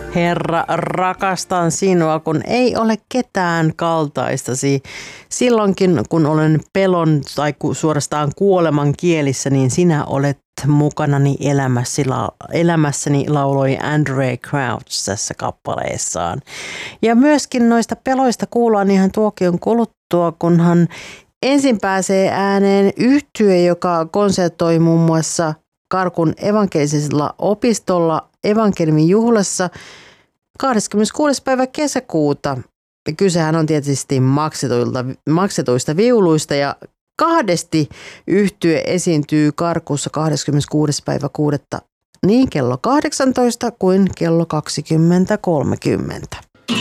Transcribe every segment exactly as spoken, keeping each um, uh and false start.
Herra, rakastan sinua, kun ei ole ketään kaltaistasi. Silloinkin, kun olen pelon tai suorastaan kuoleman kielissä, niin sinä olet mukanani elämässäni, elämässäni lauloi Andrae Crouch tässä kappaleessaan. Ja myöskin noista peloista kuullaan ihan tuokion kuluttua, kunhan ensin pääsee ääneen yhtye, joka konsertoi muun muassa Karkun evankelisella opistolla evankeliumin juhlassa kahdeskymmeneskuudes päivä kesäkuuta. Kysehän on tietysti maksetuista viuluista ja kahdesti yhtye esiintyy Karkussa kahdeskymmeneskuudes päivä kuudetta niin kello kahdeksantoista kuin kello kaksikymmentä kolmekymmentä.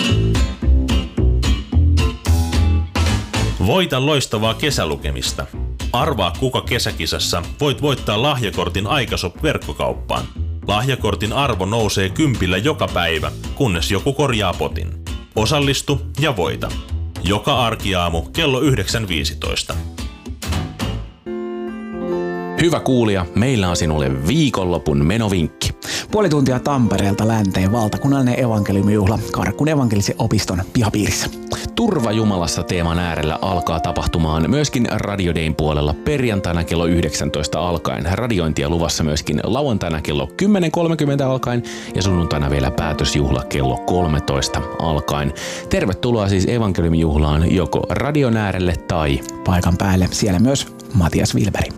Voita loistavaa kesälukemista. Arvaa kuka kesäkisassa voit voittaa lahjakortin Aikashop-verkkokauppaan. Lahjakortin arvo nousee kympillä joka päivä, kunnes joku korjaa potin. Osallistu ja voita. Joka arkiaamu kello yhdeksän viisitoista. Hyvä kuulija, meillä on sinulle viikonlopun menovinkki. Puoli tuntia Tampereelta länteen valtakunnallinen evankeliumijuhla Karkun evankelisen opiston pihapiirissä. Turva Jumalassa -teeman äärellä alkaa tapahtumaan myöskin Radio Dayn puolella perjantaina kello yhdeksäntoista alkaen. Radiointia luvassa myöskin lauantaina kello kymmenen kolmekymmentä alkaen ja sunnuntaina vielä päätösjuhla kello kolmetoista alkaen. Tervetuloa siis evankeliumijuhlaan joko radion äärelle tai paikan päälle. Siellä myös Matias Wilberi.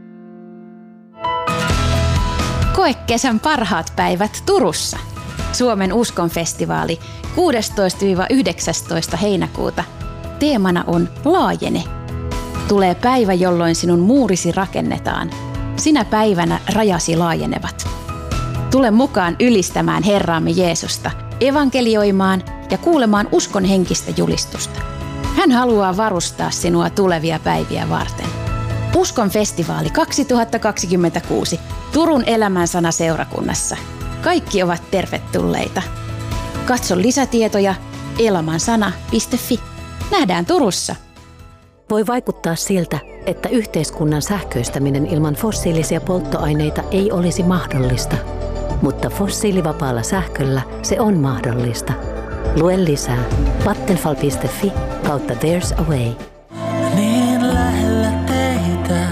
Koe kesän parhaat päivät Turussa. Suomen uskonfestivaali kuudestoista yhdeksästoista heinäkuuta. Teemana on Laajene. Tulee päivä, jolloin sinun muurisi rakennetaan. Sinä päivänä rajasi laajenevat. Tule mukaan ylistämään Herraamme Jeesusta, evankelioimaan ja kuulemaan uskon henkistä julistusta. Hän haluaa varustaa sinua tulevia päiviä varten. Uskonfestivaali kaksituhattakaksikymmentäkuusi Turun elämänsana seurakunnassa. Kaikki ovat tervetulleita. Katso lisätietoja elamansana piste fi. Nähdään Turussa. Voi vaikuttaa siltä, että yhteiskunnan sähköistäminen ilman fossiilisia polttoaineita ei olisi mahdollista. Mutta fossiilivapaalla sähköllä se on mahdollista. Lue lisää vattenfall piste fi kautta There's a Way. Niin lähellä teitä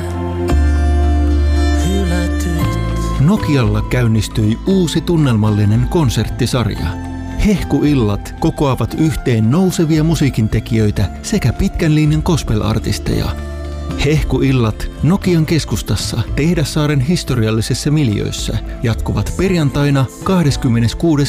hylätyt. Nokialla käynnistyi uusi tunnelmallinen konserttisarja. Hehkuillat kokoavat yhteen nousevia musiikintekijöitä sekä pitkän linjan gospel-artisteja. Hehkuillat Nokian keskustassa Tehdassaaren historiallisessa miljöössä jatkuvat perjantaina kahdeskymmeneskuudes